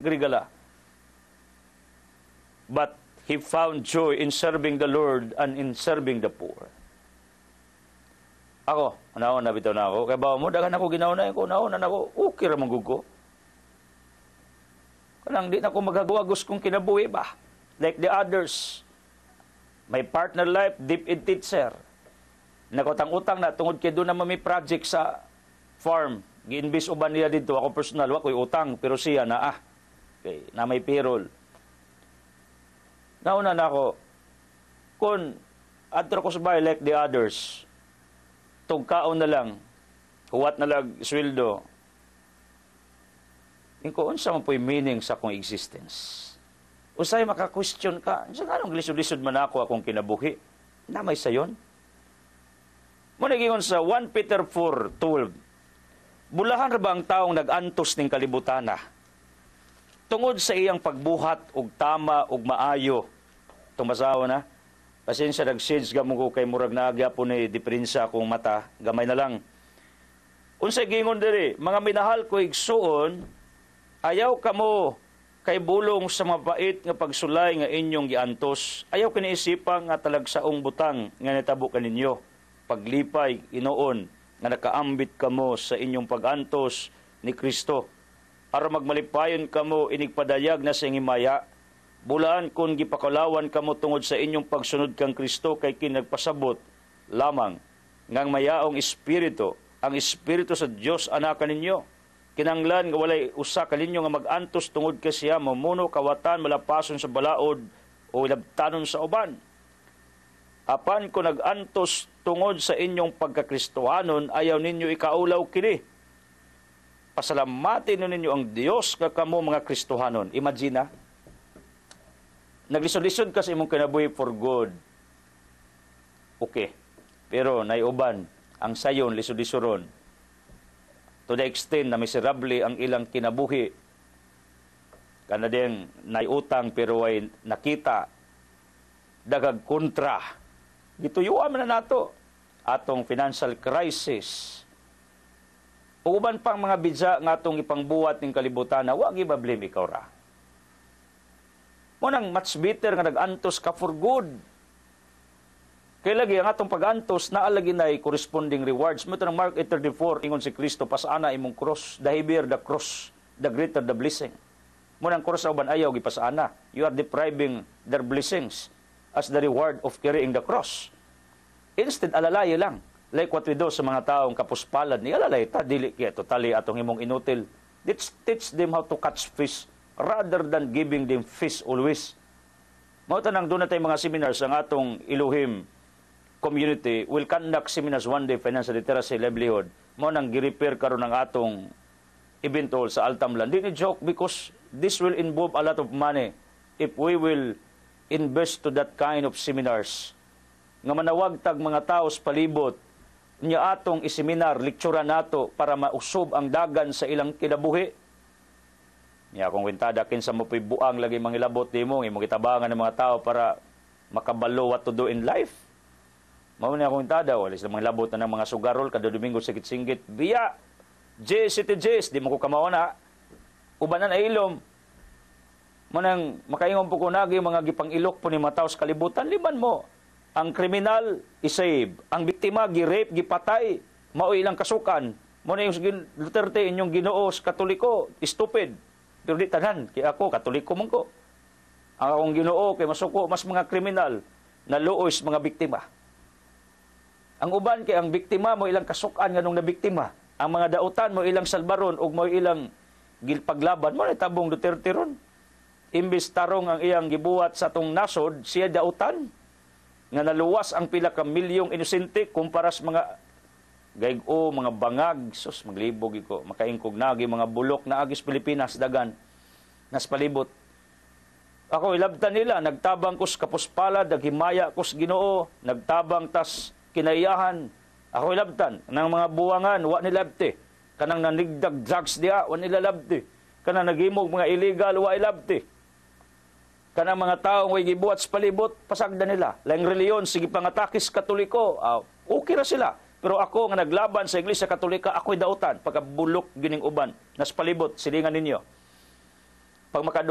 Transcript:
Grigala. But he found joy in serving the Lord and in serving the poor. Ako, naon na bitaw na ako. Kaya ba mo, dagan ako ginauna ko, naon na ako, okay ra manggugo. Kanang di na ako magagawagos kung kinabuhi ba. Like the others. My partner life, deep in teacher. Nakotang-utang na, tungod kaya doon na may project sa farm. Gi-invest uban niya dito. Ako personal, wako'y utang, pero siya na okay, na may payroll. Nauna na ako, kung adto ko sa bahay like the others, tugkaon na lang, huwat na lang sweldo, ko, unsa man po'y meaning sa akong existence? Usay maka-question ka, sa ganong lisod-lisod man ako akong kinabuhi, namay sayon? Muna gingon sa 1 Peter 4:12, bulahan ra ba ang taong nag-antos ning kalibutana? Tungod sa iyang pagbuhat og tama og maayo. Tumasawa na. Pasensya nag-shades gamon ko kay murag naagyapon ni diferensya akong mata, gamay na lang. Unsay gingon diri, mga minahal ko igsuon, ayaw kamo kay bulong sa mabait nga pagsulay nga inyong giantos. Ayaw kiniisipan nga talagsaong butang nga nitabo kaninyo. Paglipay inoon nga nakaambit kamo sa inyong pagantos ni Kristo. Aron magmalipayon kamo inigpadayag na sa himaya. Bulaan kung gipakalawan kamo tungod sa inyong pagsunod kang Kristo kay kinagpasabot lamang ngang mayaong espiritu, ang espiritu sa Dios anak ninyo. Kinanglan nga walay usa kaninyo nga magantos tungod kay siya mamuno kawatan malapason sa balaod o ilabtanon sa uban. Apan kung nagantos tungod sa inyong pagkakristohanon, ayaw ninyo ikaulaw kini. Pasalamatin ninyo ang Dios nga kamo mga Kristohanon. Imagine na, naglisod-lisod ka sa imong kinabuhi for good. Okay. Pero naiuban, ang sayon lisod-lisoron. To the extent na miserable ang ilang kinabuhi. Kana din naiutang pero ay nakita. Dagag kontra. Gituyuan man na nato atong financial crisis. Uban pang mga bidya nga atong ipangbuhat ning kalibutan na wag i-blame ikaw ra. Munang much better nga nag-antos ka for good. Kaya lagi ang atong pag-antos naa lagi nay corresponding rewards. Mo tanang Mark 8:34 ingon si Kristo pasana imong cross, the heavier the cross, the greater the blessing. Munang cross uban ayaw gipasana. You are depriving their blessings as the reward of carrying the cross. Instead alalay lang. Like what we do sa mga taong kapuspalad ni alalay ta dili kay totally atong imong inutil. Teach them how to catch fish rather than giving them fish always. Mao tanang doon na tayo mga seminars ang atong Elohim community will conduct seminars one day, financial literacy, livelihood. Mao nang gi-repair karon ang atong event hall sa Altamlan. Di ni joke because this will involve a lot of money if we will invest to that kind of seminars. Nga manawag tag mga tao sa palibot niya atong iseminar, lektura nato para mausob ang dagan sa ilang kinabuhi. Niya akong wintada kinsa mo po'y buang lagi mangilabot di mo, imong itabangan ng mga tao para makabalo what to do in life. Mao ni akong wintada, walis na mangilabot na ng mga sugarol, kada Domingo sikit-singit, biya, J, di mo ko kamawana, ubanan ay ilom. Manang makaingon po ko nagi, mga gipang-ilok po ni mga tao sa kalibutan, liban mo. Ang kriminal, isave. Ang biktima, gi-rape, gipatay. Mao ilang kasukan. Muna yung Duterte, inyong Ginoo sa Katoliko, stupid. Pero di tanan, kaya ako, Katoliko man ko. Ang akong Ginoo, kay masuko, mas mga kriminal, na luoys mga biktima. Ang uban, kay ang biktima mo ilang kasukan nga nung nabiktima. Ang mga dautan mo ilang salbaron, o mo ilang gilpaglaban, mo na tabong Duterte ron. Imbis tarong ang iyang gibuhat sa tong nasod, siya dautan. Nga naluwas ang pila ka milyong inosente kumpara sa mga gaygo, mga bangag, sus, maglibog iko, makaingkog nagi, mga bulok na agis Pilipinas, dagan, nas palibot. Ako, ilabtan nila, nagtabang ko sa kapuspala, naghimaya ko sa Ginoo, nagtabang tas kinaiyahan. Ako ilabtan, ng mga buwangan, wa nilabti. Kanang nanigdag drugs diya, wa nilalabti. Kanang nagimog mga illegal, wa ilabti. Kanang mga taong way gibuhat sa palibot, pasagda nila. Laing reliyon, sige pangatakis Katoliko, okay ra sila. Pero ako nga naglaban sa Iglesia Katolika, ako'y dautan, pagkabulok gining uban, nas palibot, silingan ninyo. Pag